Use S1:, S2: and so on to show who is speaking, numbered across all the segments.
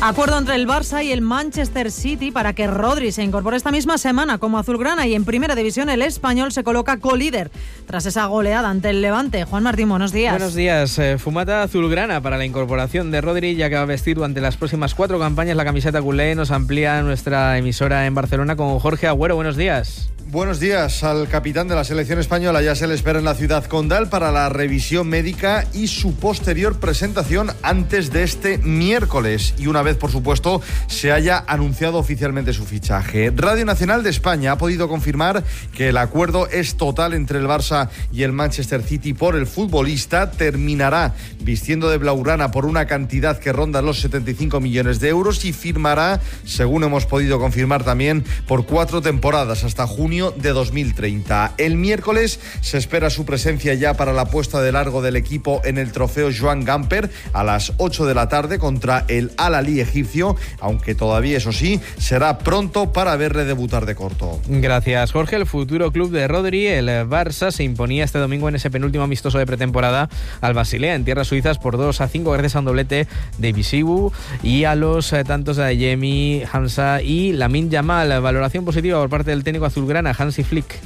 S1: Acuerdo entre el Barça y el Manchester City para que Rodri se incorpore esta misma semana como azulgrana, y en Primera División el español se coloca colíder tras esa goleada ante el Levante. Juan Martín, buenos días.
S2: Buenos días. Fumata azulgrana para la incorporación de Rodri, ya que va a vestir durante las próximas 4 campañas la camiseta culé. Nos amplía nuestra emisora en Barcelona con Jorge Agüero. Buenos días.
S3: Buenos días. Al capitán de la selección española ya se le espera en la ciudad condal para la revisión médica y su posterior presentación antes de este miércoles. Y una vez, por supuesto, se haya anunciado oficialmente su fichaje. Radio Nacional de España ha podido confirmar que el acuerdo es total entre el Barça y el Manchester City por el futbolista. Terminará vistiendo de blaugrana por una cantidad que ronda los 75 millones de euros y firmará, según hemos podido confirmar también, por 4 temporadas hasta junio de 2030. El miércoles se espera su presencia ya para la puesta de largo del equipo en el trofeo Joan Gamper a las 8 de la tarde contra el Al-Ahly egipcio, aunque todavía, eso sí, será pronto para verle debutar de corto.
S2: Gracias, Jorge. El futuro club de Rodri, el Barça, se imponía este domingo en ese penúltimo amistoso de pretemporada al Basilea en tierras suizas por 2-5 gracias a un doblete de Bisibu y a los tantos de Adeyemi, Hamza y Lamine Yamal. Valoración positiva por parte del técnico azulgrana Hansi Flick.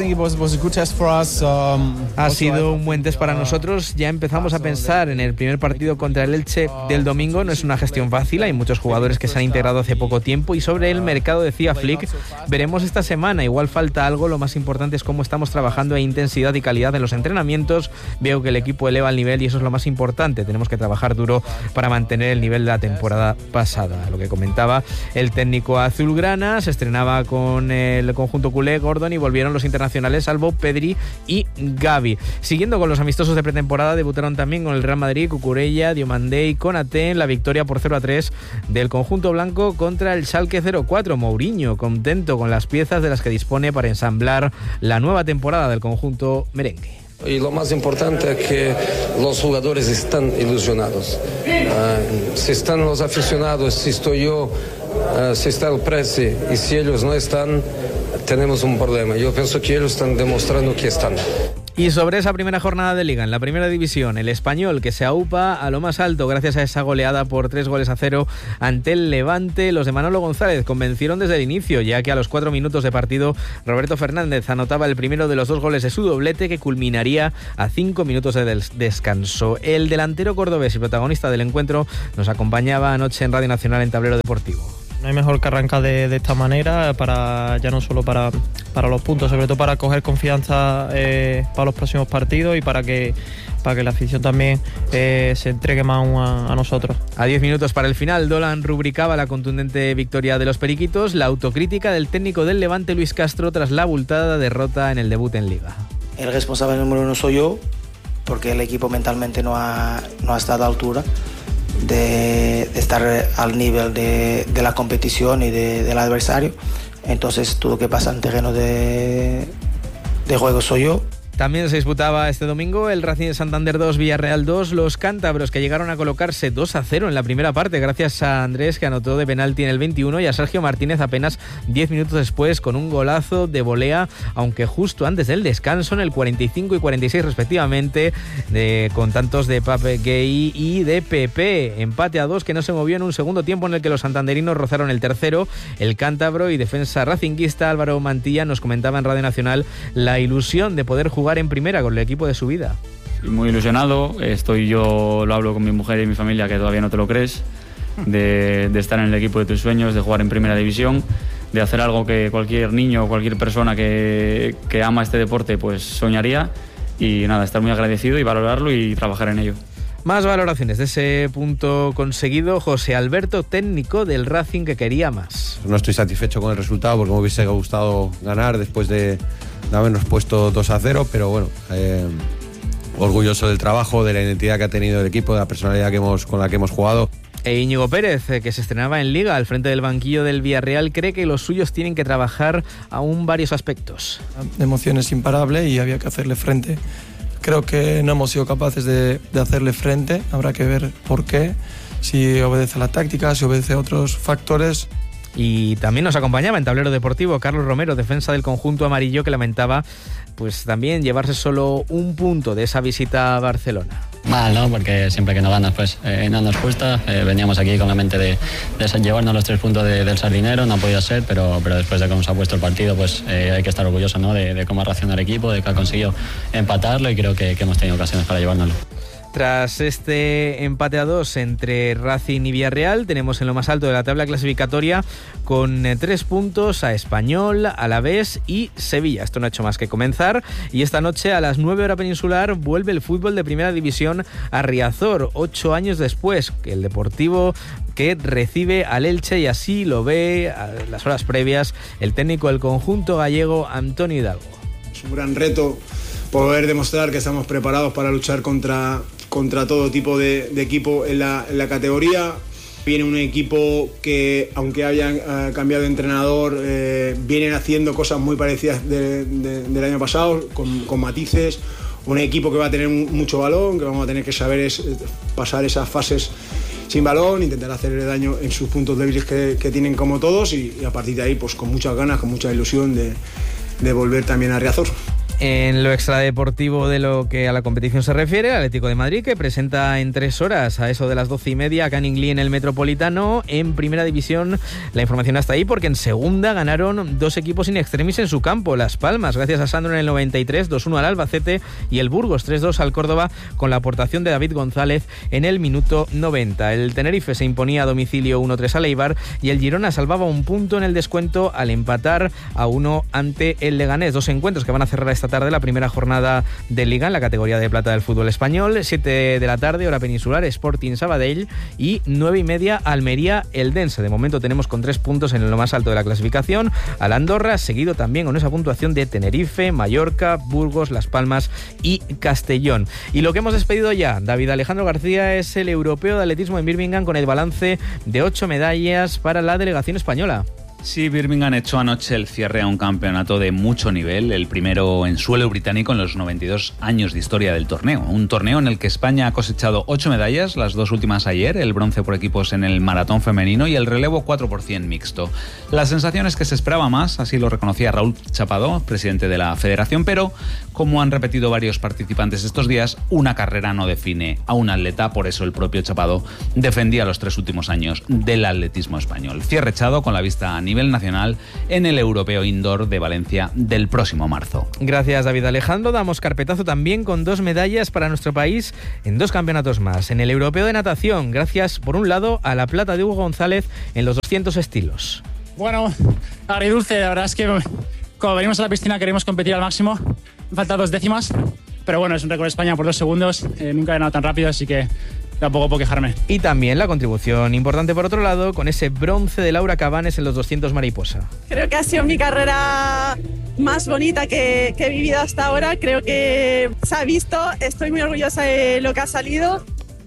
S2: Ha sido un buen test para nosotros. Ya empezamos a pensar en el primer partido contra el Elche del domingo. No es una gestión fácil, hay muchos jugadores que se han integrado hace poco tiempo, y sobre el mercado decía Flick, veremos esta semana, igual falta algo, lo más importante es cómo estamos trabajando, e intensidad y calidad en los entrenamientos. Veo que el equipo eleva el nivel y eso es lo más importante, tenemos que trabajar duro para mantener el nivel de la temporada pasada. Lo que comentaba el técnico azulgrana. Se estrenaba con el conjunto culé Gordon y volvieron los internacionales, salvo Pedri y Gavi. Siguiendo con los amistosos de pretemporada, debutaron también con el Real Madrid Cucurella, Diomandé y Konaté en la victoria por 0-3 del conjunto blanco contra el Schalke 04. Mourinho contento con las piezas de las que dispone para ensamblar la nueva temporada del conjunto merengue.
S4: Y lo más importante es que los jugadores están ilusionados. Si están los aficionados, si estoy yo, si está el presi, y si ellos no están, tenemos un problema. Yo pienso que ellos están demostrando que están.
S2: Y sobre esa primera jornada de Liga en la Primera División, el español que se aupa a lo más alto gracias a esa goleada por 3-0 ante el Levante. Los de Manolo González convencieron desde el inicio, ya que a los 4 minutos de partido Roberto Fernández anotaba el primero de los 2 goles de su doblete, que culminaría a 5 minutos de descanso. El delantero cordobés y protagonista del encuentro nos acompañaba anoche en Radio Nacional en Tablero Deportivo.
S5: No hay mejor que arrancar de esta manera, ya no solo para los puntos, sobre todo para coger confianza para los próximos partidos y para que la afición también se entregue más a nosotros.
S2: A 10 minutos para el final, Dolan rubricaba la contundente victoria de los periquitos, la autocrítica del técnico del Levante, Luis Castro, tras la abultada derrota en el debut en Liga.
S6: El responsable número 1 soy yo, porque el equipo mentalmente no ha estado a la altura de estar al nivel de la competición y del adversario. Entonces todo lo que pasa en terreno de juego soy yo.
S2: También se disputaba este domingo el Racing de Santander 2, Villarreal 2. Los cántabros, que llegaron a colocarse 2-0 en la primera parte gracias a Andrés, que anotó de penalti en el 21, y a Sergio Martínez apenas 10 minutos después con un golazo de volea, aunque justo antes del descanso en el 45 y 46 respectivamente, con tantos de Pape Gay y de Pepe. Empate a 2 que no se movió en un segundo tiempo en el que los santanderinos rozaron el tercero. El cántabro y defensa racinguista Álvaro Mantilla nos comentaba en Radio Nacional la ilusión de poder jugar en primera con el equipo de su vida.
S7: Muy ilusionado, yo lo hablo con mi mujer y mi familia, que todavía no te lo crees, de estar en el equipo de tus sueños, de jugar en primera división, de hacer algo que cualquier niño o cualquier persona que ama este deporte pues soñaría, y nada, estar muy agradecido y valorarlo y trabajar en ello.
S2: Más valoraciones de ese punto conseguido. José Alberto, técnico del Racing, que quería más.
S8: No estoy satisfecho con el resultado porque me hubiese gustado ganar después de habernos puesto 2-0, pero bueno, orgulloso del trabajo, de la identidad que ha tenido el equipo, de la personalidad con la que hemos jugado.
S2: E Íñigo Pérez, que se estrenaba en Liga al frente del banquillo del Villarreal, cree que los suyos tienen que trabajar aún varios aspectos.
S9: La emoción es imparable y había que hacerle frente. Creo que no hemos sido capaces de hacerle frente, habrá que ver por qué, si obedece a la táctica, si obedece a otros factores.
S2: Y también nos acompañaba en Tablero Deportivo Carlos Romero, defensa del conjunto amarillo, que lamentaba pues también llevarse solo un punto de esa visita a Barcelona.
S10: Mal, ¿no? Porque siempre que no ganas, pues no nos gusta. Veníamos aquí con la mente de llevarnos los 3 puntos del Sardinero, no ha podido ser, pero después de cómo se ha puesto el partido, pues hay que estar orgulloso, ¿no? De cómo ha reaccionado el equipo, de que ha conseguido empatarlo y creo que hemos tenido ocasiones para llevárnoslo.
S2: Tras este empate a 2 entre Racing y Villarreal, tenemos en lo más alto de la tabla clasificatoria con 3 puntos a Español, Alavés y Sevilla. Esto no ha hecho más que comenzar y esta noche a las 9 hora peninsular vuelve el fútbol de Primera División a Riazor, 8 años después que el Deportivo que recibe al Elche, y así lo ve a las horas previas el técnico del conjunto gallego, Antonio Hidalgo.
S11: Es un gran reto poder demostrar que estamos preparados para luchar contra todo tipo de equipo en la categoría. Viene un equipo que, aunque hayan cambiado de entrenador, vienen haciendo cosas muy parecidas del año pasado, con matices. Un equipo que va a tener mucho balón, que vamos a tener que saber pasar esas fases sin balón, intentar hacerle daño en sus puntos débiles que tienen como todos, y a partir de ahí pues con muchas ganas, con mucha ilusión de volver también a Riazor.
S2: En lo extradeportivo de lo que a la competición se refiere, el Atlético de Madrid, que presenta en 3 horas, a eso de las 12:30, a Canning Lee en el Metropolitano. En Primera División la información hasta ahí, porque en Segunda ganaron 2 equipos in extremis en su campo. Las Palmas, gracias a Sandro en el 93, 2-1 al Albacete, y el Burgos 3-2 al Córdoba, con la aportación de David González en el minuto 90. El Tenerife se imponía a domicilio 1-3 al Eibar, y el Girona salvaba un punto en el descuento al empatar a 1 ante el Leganés. 2 encuentros que van a cerrar esta tarde la primera jornada de Liga en la categoría de plata del fútbol español. 7 de la tarde, hora peninsular, Sporting Sabadell, y 9:30 Almería Eldense. De momento tenemos con 3 puntos en lo más alto de la clasificación al Andorra, seguido también con esa puntuación de Tenerife, Mallorca, Burgos, Las Palmas y Castellón. Y lo que hemos despedido ya, David Alejandro García, es el europeo de atletismo en Birmingham, con el balance de 8 medallas para la delegación española.
S12: Sí, Birmingham echó anoche el cierre a un campeonato de mucho nivel, el primero en suelo británico en los 92 años de historia del torneo. Un torneo en el que España ha cosechado 8 medallas, las 2 últimas ayer, el bronce por equipos en el maratón femenino y el relevo 4% mixto. La sensación es que se esperaba más, así lo reconocía Raúl Chapadó, presidente de la federación, pero como han repetido varios participantes estos días, una carrera no define a un atleta, por eso el propio Chapadó defendía los 3 últimos años del atletismo español. Cierre echado con la vista a nivel nacional en el Europeo Indoor de Valencia del próximo marzo.
S2: Gracias, David Alejandro. Damos carpetazo también con 2 medallas para nuestro país en 2 campeonatos más. En el Europeo de Natación, gracias por un lado a la plata de Hugo González en los 200 estilos.
S13: Bueno, agridulce, la verdad es que cuando venimos a la piscina queremos competir al máximo. Me faltan 2 décimas, pero bueno, es un récord de España por 2 segundos. Nunca he ganado tan rápido, así que tampoco puedo quejarme. Y también la contribución importante, por otro lado, con ese bronce de Laura Cabanes en los 200 mariposa.
S14: Creo que ha sido mi carrera más bonita que he vivido hasta ahora. Creo que se ha visto, estoy muy orgullosa de lo que ha salido.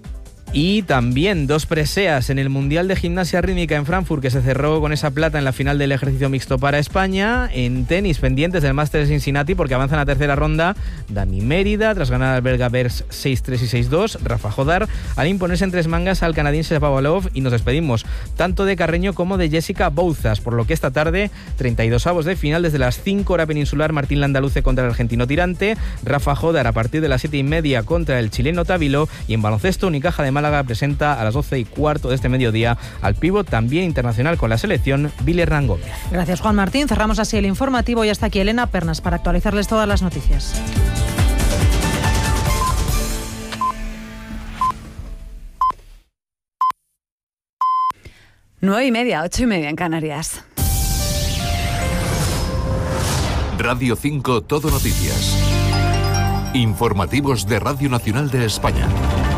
S2: Y también 2 preseas en el Mundial de Gimnasia Rítmica en Frankfurt, que se cerró con esa plata en la final del ejercicio mixto para España. En tenis, pendientes del Máster de Cincinnati, porque avanzan a tercera ronda Dani Mérida, tras ganar al belga Bers 6-3 y 6-2. Rafa Jodar, al imponerse en 3 mangas al canadiense Shapovalov. Y nos despedimos tanto de Carreño como de Jessica Bouzas, por lo que esta tarde, 32avos de final desde las 5 hora peninsular, Martín Landaluce contra el argentino Tirante, Rafa Jodar a partir de las 7:30 contra el chileno Távilo, y en baloncesto Unicaja de Málaga presenta a las 12:15 de este mediodía al pívot también internacional con la selección, Billy Hernán Gómez.
S1: Gracias, Juan Martín. Cerramos así el informativo y hasta aquí Elena Pernas para actualizarles todas las noticias.
S15: Nueve y media, 8:30 en Canarias.
S16: Radio 5 Todo Noticias. Informativos de Radio Nacional de España.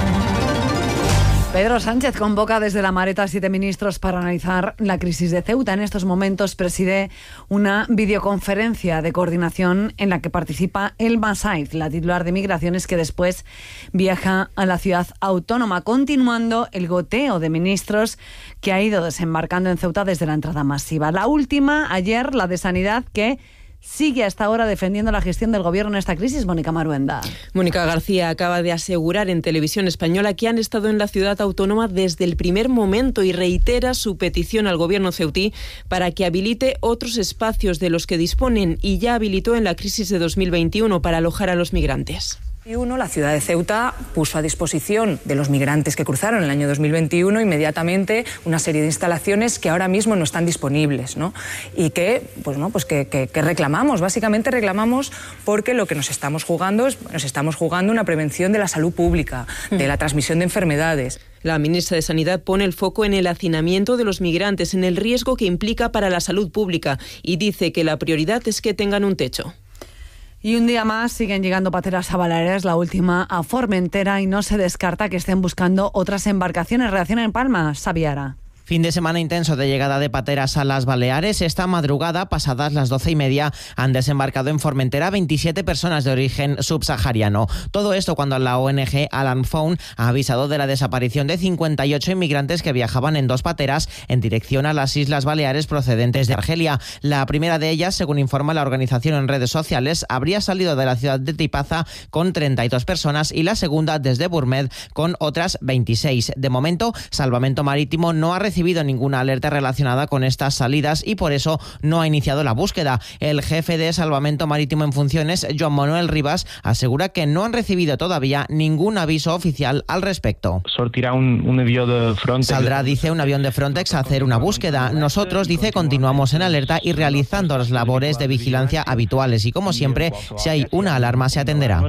S15: Pedro Sánchez convoca desde La Mareta a 7 ministros para analizar la crisis de Ceuta. En estos momentos preside una videoconferencia de coordinación en la que participa Elma Saiz, la titular de Migraciones, que después viaja a la ciudad autónoma, continuando el goteo de ministros que ha ido desembarcando en Ceuta desde la entrada masiva. La última, ayer, la de Sanidad, que sigue hasta ahora defendiendo la gestión del gobierno en esta crisis. Mónica Maruenda.
S17: Mónica García acaba de asegurar en Televisión Española que han estado en la ciudad autónoma desde el primer momento y reitera su petición al gobierno ceutí para que habilite otros espacios de los que disponen y ya habilitó en la crisis de 2021 para alojar a los migrantes.
S18: La ciudad de Ceuta puso a disposición de los migrantes que cruzaron en el año 2021 inmediatamente una serie de instalaciones que ahora mismo no están disponibles, ¿no? Y que, que reclamamos, básicamente reclamamos porque lo que nos estamos jugando una prevención de la salud pública, de la transmisión de enfermedades.
S17: La ministra de Sanidad pone el foco en el hacinamiento de los migrantes, en el riesgo que implica para la salud pública y dice que la prioridad es que tengan un techo.
S15: Y un día más siguen llegando pateras a Baleares, la última a Formentera, y no se descarta que estén buscando otras embarcaciones. Reacción en Palma, Xaviera.
S19: Fin de semana intenso de llegada de pateras a las Baleares. Esta madrugada, pasadas las 12:30, han desembarcado en Formentera 27 personas de origen subsahariano. Todo esto cuando la ONG Alan Found ha avisado de la desaparición de 58 inmigrantes que viajaban en 2 pateras en dirección a las Islas Baleares procedentes de Argelia. La primera de ellas, según informa la organización en redes sociales, habría salido de la ciudad de Tipaza con 32 personas y la segunda desde Burmed con otras 26. De momento, Salvamento Marítimo no ha recibido ninguna alerta relacionada con estas salidas y por eso no ha iniciado la búsqueda. El jefe de Salvamento Marítimo en funciones, Joan Manuel Rivas, asegura que no han recibido todavía ningún aviso oficial al respecto. Saldrá, dice, un avión de Frontex a hacer una búsqueda. Nosotros, dice, continuamos en alerta y realizando las labores de vigilancia habituales y, como siempre, si hay una alarma se atenderá.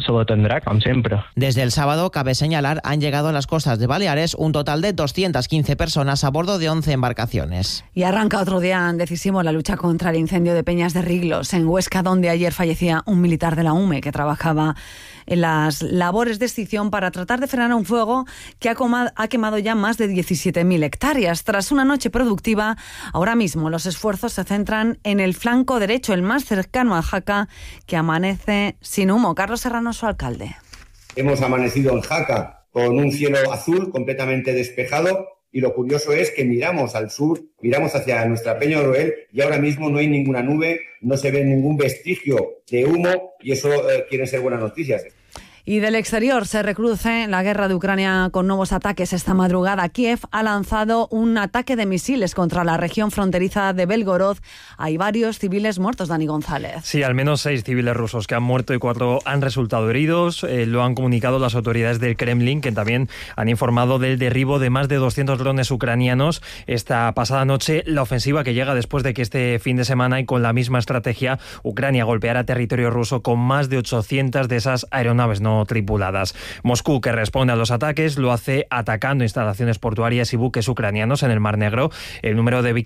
S19: Desde el sábado, cabe señalar, han llegado a las costas de Baleares un total de 215 personas a bordo de 11 embarcaciones.
S15: Y arranca otro día decisivo la lucha contra el incendio de Peñas de Riglos, en Huesca, donde ayer fallecía un militar de la UME que trabajaba en las labores de extinción para tratar de frenar un fuego que ha quemado ya más de 17.000 hectáreas. Tras una noche productiva, ahora mismo los esfuerzos se centran en el flanco derecho, el más cercano a Jaca, que amanece sin humo. Carlos Serrano, su alcalde.
S20: Hemos amanecido en Jaca con un cielo azul completamente despejado. Y lo curioso es que miramos al sur, miramos hacia nuestra Peña Oroel y ahora mismo no hay ninguna nube, no se ve ningún vestigio de humo y eso quieren ser buenas noticias.
S15: Y del exterior se recruce la guerra de Ucrania con nuevos ataques. Esta madrugada Kiev ha lanzado un ataque de misiles contra la región fronteriza de Belgorod. Hay varios civiles muertos, Dani González.
S21: Sí, al menos 6 civiles rusos que han muerto y 4 han resultado heridos. Lo han comunicado las autoridades del Kremlin, que también han informado del derribo de más de 200 drones ucranianos esta pasada noche. La ofensiva que llega después de que este fin de semana y con la misma estrategia Ucrania golpeara territorio ruso con más de 800 de esas aeronaves no tripuladas. Moscú, que responde a los ataques, lo hace atacando instalaciones portuarias y buques ucranianos en el Mar Negro. El número de